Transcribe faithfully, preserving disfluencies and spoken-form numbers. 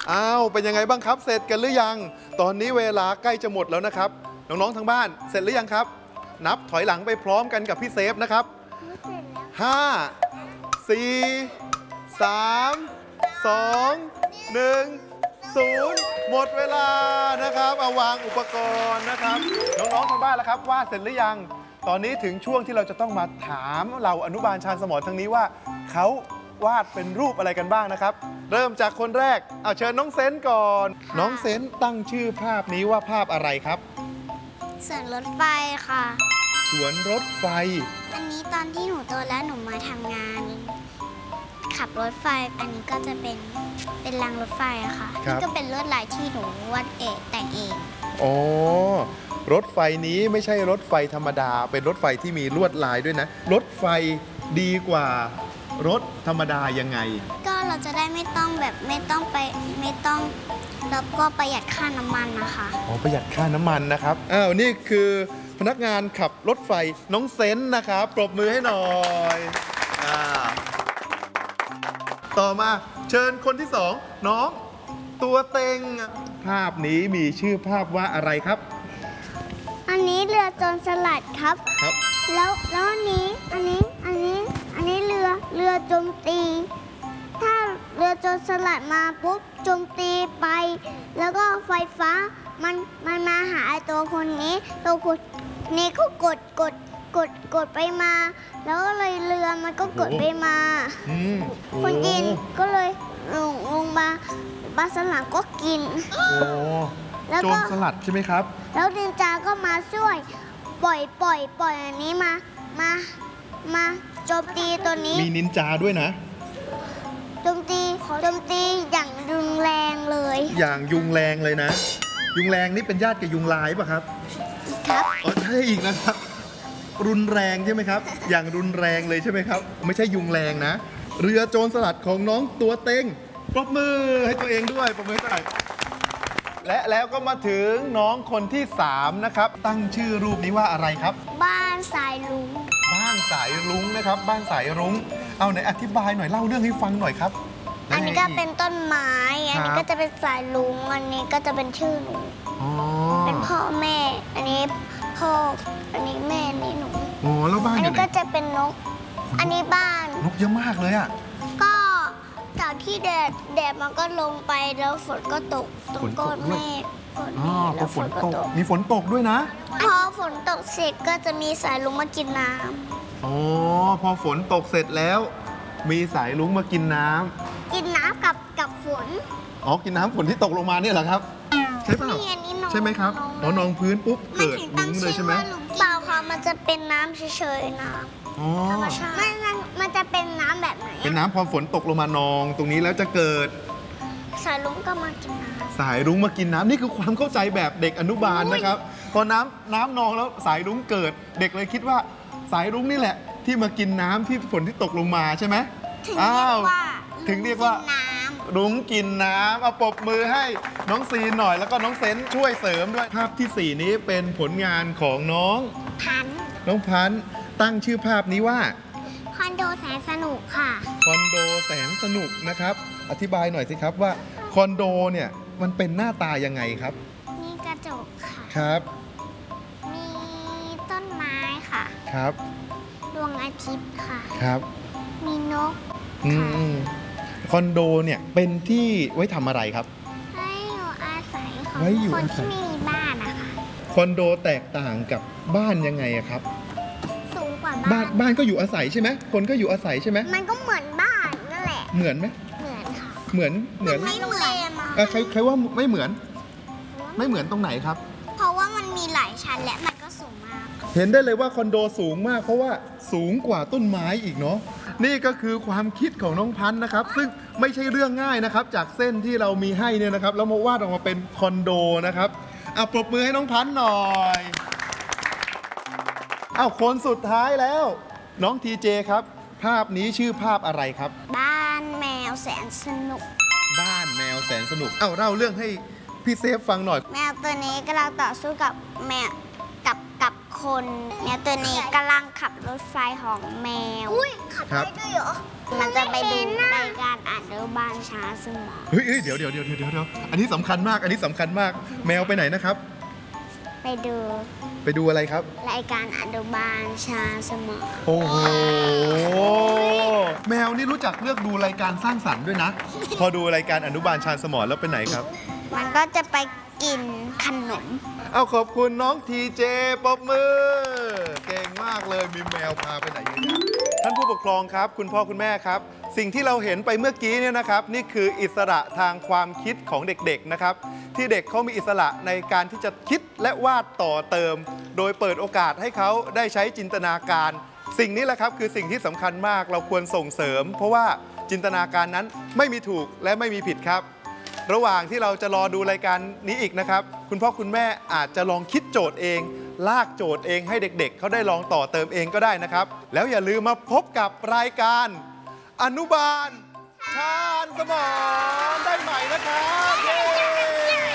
อ้าวเป็นยังไงบ้างครับเสร็จกันหรือยังตอนนี้เวลาใกล้จะหมดแล้วนะครับน้องๆทางบ้านเสร็จหรือยังครับนับถอยหลังไปพร้อมกันกับพี่เซฟนะครับห้า สี่ สาม สอง หนึ่ง ศูนย์หมดเวลานะครับเอาวางอุปกรณ์นะครับน้องๆทางบ้านแล้วครับวาดเสร็จหรือยังตอนนี้ถึงช่วงที่เราจะต้องมาถามเราอนุบาลชาญสมรทางนี้ว่าเขาวาดเป็นรูปอะไรกันบ้างนะครับเริ่มจากคนแรกเอาเชิญน้องเซนก่อนน้องเซนตั้งชื่อภาพนี้ว่าภาพอะไรครับสวนรถไฟค่ะสวนรถไฟอันนี้ตอนที่หนูโตแล้วหนูมาทำงานขับรถไฟอันนี้ก็จะเป็นเป็นรางรถไฟอะค่ะนี่ก็เป็นลวดลายที่หนูวาดเองแต่งเองอ๋อรถไฟนี้ไม่ใช่รถไฟธรรมดาเป็นรถไฟที่มีลวดลายด้วยนะรถไฟดีกว่ารถธรรมดายังไงก็เราจะได้ไม่ต้องแบบไม่ต้องไปไม่ต้องแล้วก็ประหยัดค่าน้ำมันนะคะอ๋อประหยัดค่าน้ำมันนะครับอ้าวนี่คือพนักงานขับรถไฟน้องเซนนะครับปรบมือให้หน่อยอ่าต่อมาเชิญคนที่สองน้องตัวเต็งภาพนี้มีชื่อภาพว่าอะไรครับอันนี้เรือโจรสลัดครับครับแล้วแล้วอันนี้อันนี้อันนี้อันนี้เรือเรือโจมตีถ้าเรือโจรสลัดมาปุ๊บโจมตีไปแล้วก็ไฟฟ้ามันมันมาหาตัวคนนี้ตัวคนนี้ก็กดกดกดกดไปมาแล้วเลยเรือมันก็กดไปมาคนกินก็เลยลงลงมาปลาสลัดก็กินแล้วก็โจรสลัดใช่ไหมครับแล้วนินจาก็มาช่วยปล่อยปล่อยปล่อยอันนี้มามามาโจมตีตัวนี้มีนินจาด้วยนะโจมตีโจมตีอย่างรุนแรงเลยอย่างยุงแรงเลยนะยุงแรงนี่เป็นญาติกับยุงลายป่ะครับครับอ๋อใช่อีกนะครับรุนแรงใช่ไหมครับอย่างรุนแรงเลยใช่ไหมครับไม่ใช่ยุงแรงนะเรือโจรสลัดของน้องตัวเต็งปรบมือให้ตัวเองด้วยปรบมือให้ตัวเองและแล้วก็มาถึงน้องคนที่สามนะครับตั้งชื่อรูปนี้ว่าอะไรครับบ้านสายลุงบ้านสายรุ้งนะครับบ้านสายรุ้งเอาไหนอธิบายหน่อยเล่าเรื่องให้ฟังหน่อยครับอันนี้ก็เป็นต้นไม้อันนี้ก็จะเป็นสายลุงอันนี้ก็จะเป็นชื่อหนูเป็นพ่อแม่อันนี้พ่ออันนี้แม่นี่หนูอ๋อแล้วบ้านอันนี้ก็จะเป็นนกอันนี้บ้านนกเยอะมากเลยอ่ะก็จากที่แดดแดดมันก็ลงไปแล้วฝนก็ตกตกก้อนเมฆก้อนเมฆแล้วฝนตกมีฝนตกด้วยนะพอฝนตกเสร็จก็จะมีสายลุงมากินน้ำอ๋อพอฝนตกเสร็จแล้วมีสายลุงมากินน้ำกินน้ำกับกับฝนอ๋อกินน้ำฝนที่ตกลงมาเนี่ยเหรอครับใช่เปล่าใช่ไหมครับอ๋อนองพื้นปุ๊บเกิดลุงเลยใช่ไหมเปล่าค่ะมันจะเป็นน้ำเฉยๆน้ำธรรมชาติมันมันจะเป็นน้ำแบบไหนเป็นน้ำพอฝนตกลงมานองตรงนี้แล้วจะเกิดสายลุงก็มากินน้ำสายรุ้งมากินน้ำนี่คือความเข้าใจแบบเด็กอนุบาลนะครับพอน้ำน้ำนองแล้วสายรุ้งเกิดเด็กเลยคิดว่าสายรุ้งนี่แหละที่มากินน้ำที่ฝนที่ตกลงมาใช่ไหมอ้าวถึงเรียกว่ารุ้งกินน้ำเอาปรบมือให้น้องซีนหน่อยแล้วก็น้องเซนช่วยเสริมด้วยภาพที่สี่นี้เป็นผลงานของน้องพันน้องพันตั้งชื่อภาพนี้ว่าคอนโดแสนสนุกค่ะคอนโดแสนสนุกนะครับอธิบายหน่อยสิครับว่าคอนโดเนี่ยมันเป็นหน้าตายังไงครับมีกระจกค่ะครับมีต้นไม้ค่ะครับดวงอาทิตย์ค่ะครับมีนกค่ะคอนโดเนี่ยเป็นที่ไว้ทำอะไรครับไว้อยู่อาศัยของคนที่ไม่มีบ้านนะคะคอนโดแตกต่างกับบ้านยังไงครับสูงกว่าบ้านบ้านก็อยู่อาศัยใช่ไหมคนก็อยู่อาศัยใช่ไหมมันก็เหมือนบ้านนั่นแหละเหมือนไหมเหมือนค่ะเหมือนเหมือนไม่เหมือนอ่ะใครใครว่าไม่เหมือนไม่เหมือนตรงไหนครับเพราะว่ามันมีหลายชั้นและมันก็สูงมากเห็นได้เลยว่าคอนโดสูงมากเพราะว่าสูงกว่าต้นไม้อีกเนาะนี่ก็คือความคิดของน้องพันธ์นะครับซึ่งไม่ใช่เรื่องง่ายนะครับจากเส้นที่เรามีให้เนี่ยนะครับแล้วมาวาดออกมาเป็นคอนโดนะครับอ่ะปรบมือให้น้องพันธ์หน่อยอ้าวคนสุดท้ายแล้วน้องทีเจครับภาพนี้ชื่อภาพอะไรครับบ้านแมวแสนสนุกบ้านแมวแสนสนุกเอ้าเล่าเรื่องให้พี่เซฟฟังหน่อยแมวตัวนี้กำลังต่อสู้กับแมวกับกับคนแมวตัวนี้กำลังขับรถไฟของแมวอุ้ยขับได้ด้วยเหรอมันจะไปดูรายการอนุบาลช้าสมองเฮ้ยเฮ้ยเดี๋ยวเดี๋ยวเดี๋ยวเดี๋ยวเดี๋ยวอันนี้สำคัญมาก อันนี้สำคัญมาก แมวไปไหนนะครับไปดูไปดูอะไรครับรายการอนุบาลช้าสมองโอ้โห แมวนี่รู้จักเลือกดูรายการสร้างสรรค์ด้วยนะ พอดูรายการอนุบาลชาญสมรแล้วไปไหนครับมันก็จะไปกินขนมเอาขอบคุณน้องทีเจปรบมือ เก่งมากเลยมีแมวพาไปไหนเยอะแยะท่านผู้ปกครองครับ คุณพ่อคุณแม่ครับ สิ่งที่เราเห็นไปเมื่อกี้เนี่ยนะครับ นี่คืออิสระทางความคิดของเด็กๆนะครับ ที่เด็กเขามีอิสระในการที่จะคิดและวาดต่อเติม โดยเปิดโอกาสให้เขาได้ใช้จินตนาการ สิ่งนี้แหละครับคือสิ่งที่สำคัญมากเราควรส่งเสริม เพราะว่าจินตนาการนั้นไม่มีถูกและไม่มีผิดครับ ระหว่างที่เราจะรอดูรายการนี้อีกนะครับ คุณพ่อคุณแม่อาจจะลองคิดโจทย์เอง ลากโจทย์เองให้เด็กๆ เขาได้ลองต่อเติมเองก็ได้นะครับ แล้วอย่าลืมมาพบกับรายการอนุบาลชาญสมรได้ใหม่นะครับ